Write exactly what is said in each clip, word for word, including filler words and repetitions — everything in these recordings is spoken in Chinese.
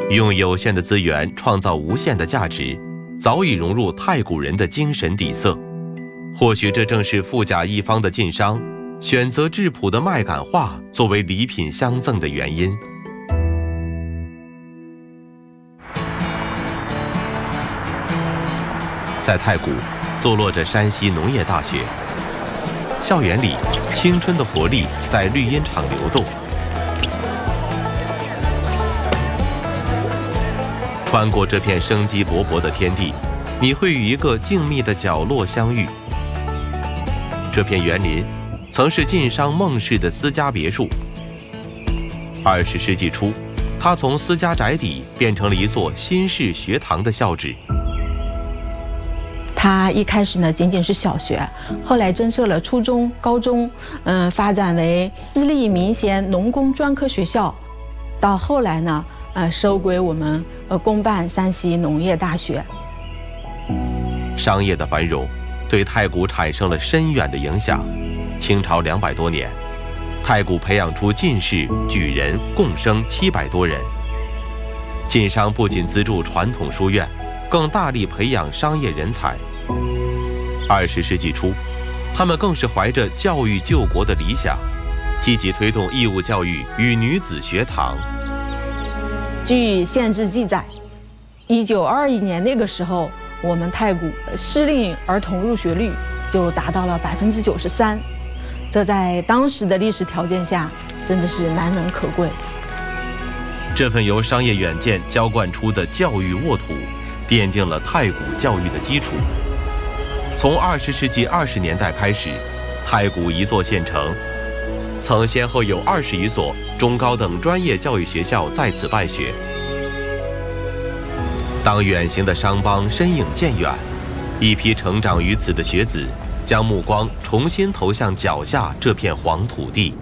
用有限的资源创造无限的价值，早已融入太古人的精神底色。或许这正是富甲一方的晋商选择质朴的麦秆画作为礼品相赠的原因。在太谷坐落着山西农业大学，校园里青春的活力在绿荫场流动。穿过这片生机勃勃的天地，你会与一个静谧的角落相遇。这片园林曾是晋商孟氏的私家别墅。二十世纪初，它从私家宅邸变成了一座新式学堂的校址。 它一开始呢仅仅是小学，后来增设了初中、高中，嗯、呃，发展为私立民衔农工专科学校，到后来呢，呃，收归我们呃公办山西农业大学。 商业的繁荣对太谷产生了深远的影响。清朝两百多年，太谷培养出进士、举人共生七百多人。晋商不仅资助传统书院，更大力培养商业人才。二十世纪初，他们更是怀着教育救国的理想，积极推动义务教育与女子学堂。 据县志记载，一九二一年那个时候，我们太谷适龄儿童入学率就达到了百分之九十三，这在当时的历史条件下，真的是难能可贵。 这份由商业远见浇灌出的教育沃土，奠定了太谷教育的基础。从二十世纪二十年代开始，太谷一座县城，曾先后有二十余所中高等专业教育学校在此办学。当远行的商帮身影渐远，一批成长于此的学子将目光重新投向脚下这片黄土地。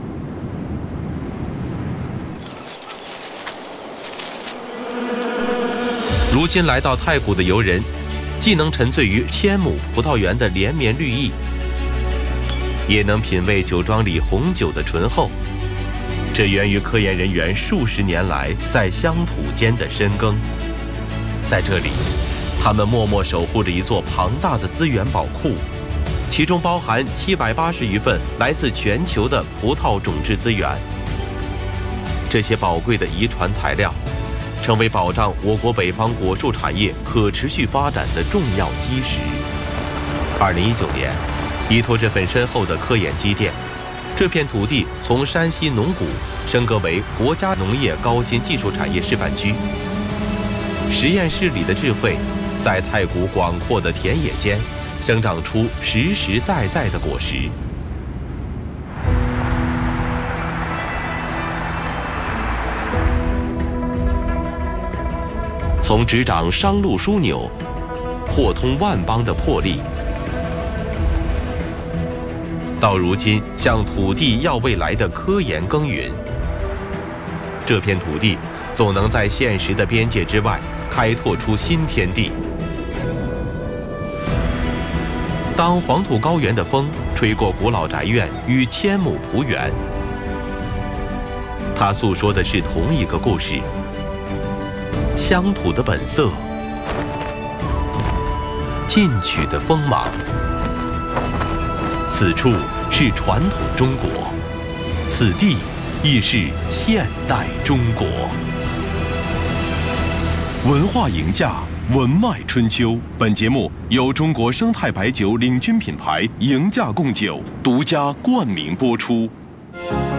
如今来到太谷的游人，既能沉醉于千亩葡萄园的连绵绿意，也能品味酒庄里红酒的醇厚。这源于科研人员数十年来在乡土间的深耕。在这里，他们默默守护着一座庞大的资源宝库，其中包含七百八十余份来自全球的葡萄种质资源。这些宝贵的遗传材料，成为保障我国北方果树产业可持续发展的重要基石。二零一九年，依托这份深厚的科研积淀，这片土地从山西农谷升格为国家农业高新技术产业示范区。实验室里的智慧，在太谷广阔的田野间，生长出实实在在的果实。从执掌商路枢纽，扩通万邦的魄力，到如今向土地要未来的科研耕耘，这片土地总能在现实的边界之外开拓出新天地。当黄土高原的风吹过古老宅院与千亩蒲园，它诉说的是同一个故事。乡土的本色，进取的锋芒。此处是传统中国，此地亦是现代中国。文化赢家，文脉春秋。本节目由中国生态白酒领军品牌赢家贡酒独家冠名播出。